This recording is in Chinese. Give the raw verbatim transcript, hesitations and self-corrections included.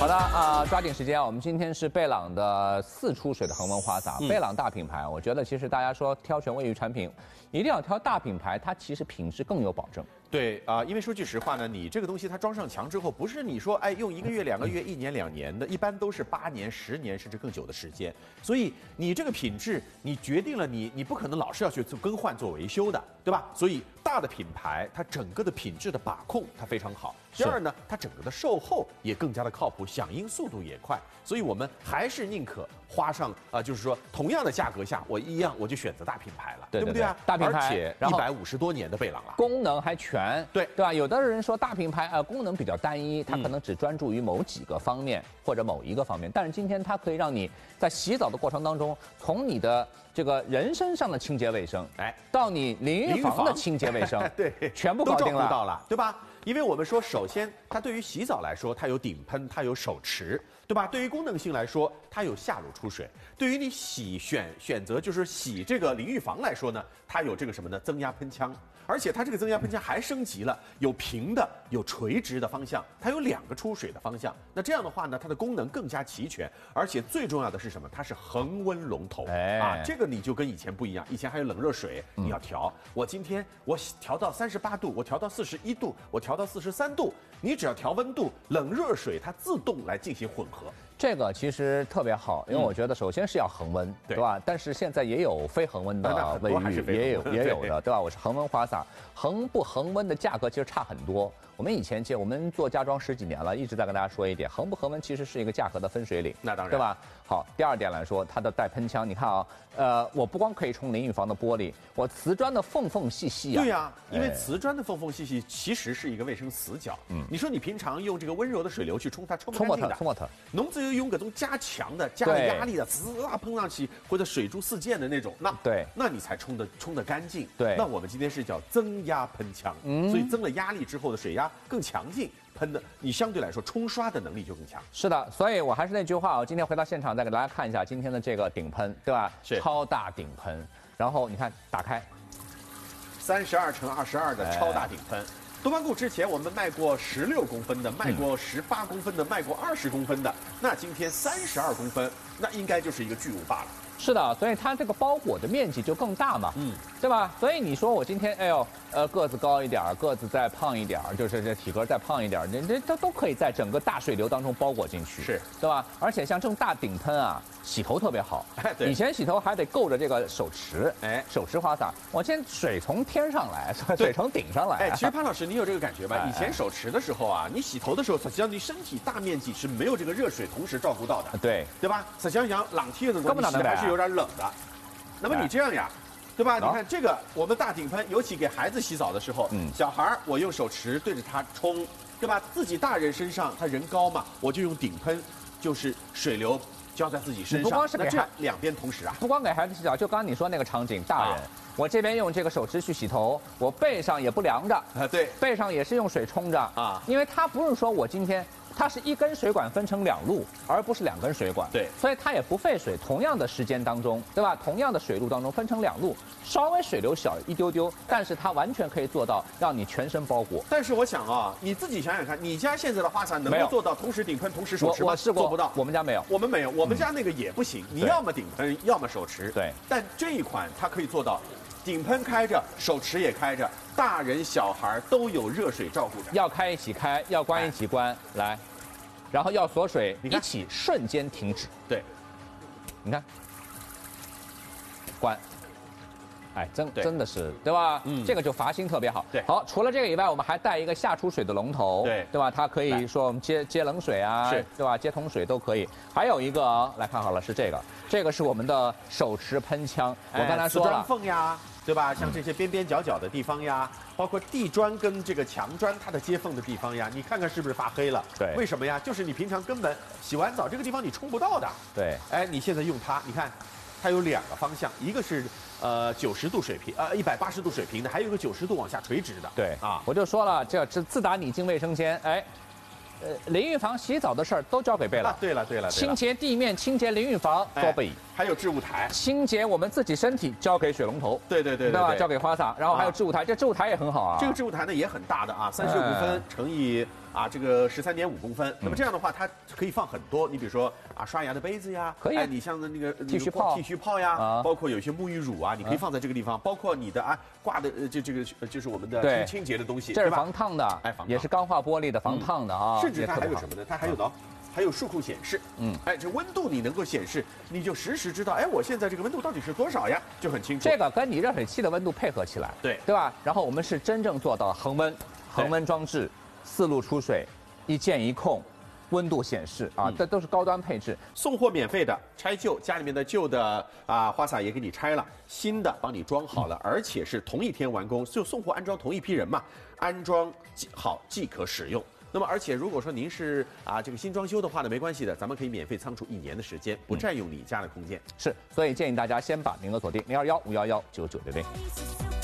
好的啊、呃，抓紧时间，我们今天是贝朗的四出水的恒温花洒。嗯、贝朗大品牌，我觉得其实大家说挑选卫浴产品，一定要挑大品牌，它其实品质更有保证。 对啊、呃，因为说句实话呢，你这个东西它装上墙之后，不是你说哎用一个月、两个月、一年、两年的，一般都是八年、十年甚至更久的时间。所以你这个品质，你决定了你你不可能老是要去做更换、做维修的，对吧？所以大的品牌它整个的品质的把控它非常好。第二呢，它整个的售后也更加的靠谱，响应速度也快。所以我们还是宁可花上啊、呃，就是说同样的价格下，我一样我就选择大品牌了， 对, 对, 对, 对不对啊？ 大品牌， 而且一百五十多年的贝朗了， 功能还全， 对对吧？有的人说大品牌啊、呃，功能比较单一，它可能只专注于某几个方面、嗯、或者某一个方面，但是今天它可以让你在洗澡的过程当中，从你的这个人身上的清洁卫生，哎，到你淋浴房的清洁卫生， 对， 全部搞定了， 都照顾到了，对吧？因为我们说，首先它对于洗澡来说，它有顶喷，它有手持，对吧？对于功能性来说，它有下乳出水；对于你洗选选择就是洗这个淋浴房来说呢，它有这个什么呢？增压喷枪。而且它这个增压喷枪还升级了，有平的，有垂直的方向，它有两个出水的方向。那这样的话呢，它的功能更加齐全，而且最重要的是什么？它是恒温龙头，哎啊，这个你就跟以前不一样，以前还有冷热水，你要调。嗯、我今天我调到三十八度，我调到四十一度，我调到四十三度，你只要调温度，冷热水它自动来进行混合。 这个其实特别好，因为我觉得首先是要恒温，嗯、对吧？但是现在也有非恒温的卫浴，也有也有的，对吧？我是恒温花洒，恒不恒温的价格其实差很多。我们以前其实我们做家装十几年了，一直在跟大家说一点，恒不恒温其实是一个价格的分水岭， 那当然， 对吧？好，第二点来说，它的带喷枪，你看啊，呃，我不光可以冲淋浴房的玻璃，我瓷砖的缝缝隙隙啊， 对呀、啊，因为瓷砖的缝缝隙隙其实是一个卫生死角。嗯，你说你平常用这个温柔的水流去冲它，冲不干净的， 冲不它， 侬只有用各种加强的、加了压力的，滋啊喷上去，或者水柱四溅的那种，那对， 那你才冲的冲得干净。 对， 那我们今天是叫增压喷枪，嗯，所以增了压力之后的水压更强劲。喷的，你相对来说冲刷的能力就更强。 是的，所以我还是那句话，我今天回到现场再给大家看一下今天的这个顶喷，对吧？ 是超大顶喷。然后你看，打开， 三十二乘二十二的超大顶喷。哎、多巴固之前我们卖过十六公分的，卖过十八公分的，卖过二十公分的。那今天三十二公分，那应该就是一个巨无霸了。 是的，所以它这个包裹的面积就更大嘛，嗯，对吧？所以你说我今天，哎呦，呃，个子高一点，个子再胖一点，就是这体格再胖一点，这这这都可以在整个大水流当中包裹进去， 是， 对吧？而且像这种大顶喷啊，洗头特别好。 哎，对， 以前洗头还得够着这个手持，哎，手持花洒，我现在水从天上来，水从顶上来。 哎，其实潘老师，你有这个感觉吧？以前手持的时候啊，你洗头的时候，实际上你身体大面积是没有这个热水同时照顾到的， 对， 对吧？实际上像冷天的时候，你洗还是有点冷的。那么你这样呀，对吧？你看这个，我们大顶喷，尤其给孩子洗澡的时候，嗯，小孩我用手持对着他冲，对吧？自己大人身上，他人高嘛，我就用顶喷，就是水流浇在自己身上。 不光是给孩两边同时啊， 不光给孩子洗澡，就刚刚你说那个场景，大人，啊、我这边用这个手持去洗头，我背上也不凉着啊，对， 背上也是用水冲着啊，因为它不是说我今天。它是一根水管分成两路，而不是两根水管。 对， 所以它也不费水。同样的时间当中，对吧？同样的水路当中分成两路，稍微水流小一丢丢，但是它完全可以做到让你全身包裹。 但是我想啊，你自己想想看，你家现在的花洒能够做到同时顶喷、同时手持吗？ 我试过， 做不到。 我们家没有， 我们没有，我们家那个也不行。嗯、你要么顶喷，要么手持。 对。 但这一款它可以做到。顶喷开着，手持也开着，大人小孩都有热水照顾着。 要开一起开，要关一起关，来。然后要锁水，一起瞬间停止。 对， 你看，关，哎，真真的是，对吧？嗯，这个就阀芯特别好。 对， 好，除了这个以外，我们还带一个下出水的龙头， 对， 对吧？它可以说我们接接冷水啊， 是， 对吧？接桶水都可以。还有一个，来看好了，是这个，这个是我们的手持喷枪。我刚才说了， 瓷砖缝呀。对吧？像这些边边角角的地方呀，包括地砖跟这个墙砖它的接缝的地方呀，你看看是不是发黑了？ 对， 为什么呀？就是你平常根本洗完澡这个地方你冲不到的。 对， 哎，你现在用它，你看，它有两个方向，一个是呃九十度水平，呃一百八十度水平的，还有一个九十度往下垂直的。 对啊，我就说了，这自自打你进卫生间，哎。呃，淋浴房洗澡的事儿都交给贝朗。 对了，对了， 清洁地面、清洁淋浴房都贝。 还还有置物台， 清洁我们自己身体交给水龙头， 对对对对吧？交给花洒，然后还有置物台，这置物台也很好啊。 这个置物台呢也很大的啊，三十六公分乘以啊这个十三点五公分。那么这样的话，它可以放很多，你比如说啊刷牙的杯子呀， 可以。 哎，你像那个剃须泡、 剃须泡呀，包括有一些沐浴乳啊，你可以放在这个地方，包括你的啊挂的这这个就是我们的清清洁的东西， 这是防烫的，哎，也是钢化玻璃的防烫的啊。 甚至它还有什么呢？它还有呢。还有数控显示，嗯，哎，这温度你能够显示，你就实时知道，哎，我现在这个温度到底是多少呀，就很清楚。 这个跟你热水器的温度配合起来， 对对吧？然后我们是真正做到恒温，恒温装置，四路出水，一键一控，温度显示啊，这都是高端配置。 送货免费的，拆旧，家里面的旧的啊花洒也给你拆了，新的帮你装好了，而且是同一天完工，就送货安装同一批人嘛，安装好即可使用。那么，而且如果说您是啊这个新装修的话呢，没关系的，咱们可以免费仓储一年的时间，不占用你家的空间。 是，所以建议大家先把名额锁定零二幺五幺幺九九六零。